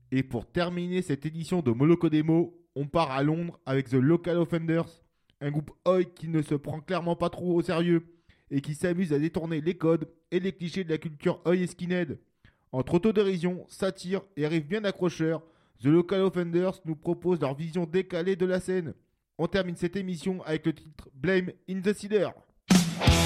Et pour terminer cette édition de Moloko Demo, on part à Londres avec The Local Offenders, un groupe Oi qui ne se prend clairement pas trop au sérieux et qui s'amuse à détourner les codes et les clichés de la culture Oi et skinhead. Entre autodérision, satire et riff bien accrocheur, The Local Offenders nous propose leur vision décalée de la scène. On termine cette émission avec le titre Blame in the Cellar.